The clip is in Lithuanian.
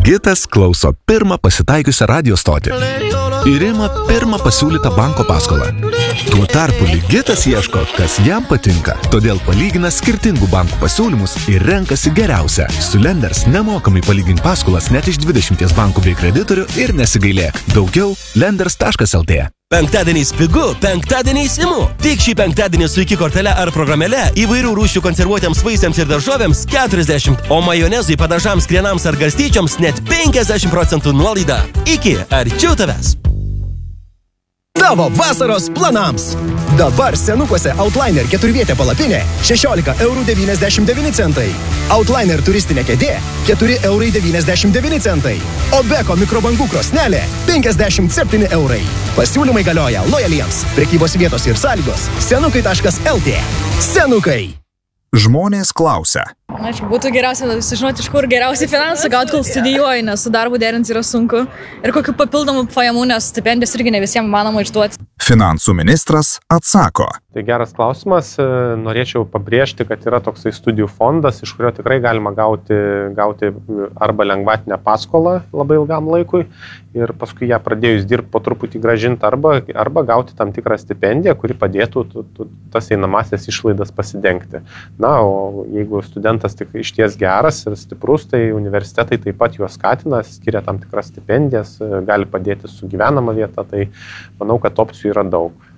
Ligitas klauso pirmą pasitaikiusią radio stotį ir ima pirmą pasiūlytą banko paskolą. Tuo tarpu Ligitas ieško, kas jam patinka, todėl palygina skirtingų bankų pasiūlymus ir renkasi geriausią. Su Lenders nemokamai palygink paskolas net iš 20 bankų bei kreditorių ir nesigailėk. Daugiau lenders.lt. Penktadieniais pigu, penktadieniais imu. Tik šį penktadienį su iki kortele ar programėle įvairių rūšių konservuotiems vaisiams ir daržovėms 40, o majonezui, padažams, krienams ar garstyčioms net 50% nuolaida. Iki, arčiau tavęs. Tavo vasaros planams. Dabar senukuose Outliner 4-vietė palapinė 16,99 €. Outliner turistinė kėdė 4,99 €. O Beko mikrobangų krosnelė 57 €. Pasiūlymai galioja lojaliems. Prekybos vietos ir sąlygos senukai.lt. Senukai. Žmonės klausia. Aišku, būtų geriausia sužinoti, iš kur geriausiai finansą gauti, kol studijuoji, nes su darbu derinti yra sunku. Ir kokių papildomų pajamų, nes stipendijas irgi ne visiems manoma išduoti. Finansų ministras atsako. Tai geras klausimas. Norėčiau pabrėžti, kad yra toksai studijų fondas, iš kurio tikrai galima gauti arba lengvatinę paskolą labai ilgam laikui ir paskui ją pradėjus dirbti po truputį grąžinti arba gauti tam tikrą stipendiją, kuri padėtų tas einamasias išlaidas pasidengti. Na, o jeigu studentas tik išties geras ir stiprus, tai universitetai taip pat juos skatina, skiria tam tikras stipendijas, gali padėti su gyvenama vieta, tai manau, kad opcijų yra daug.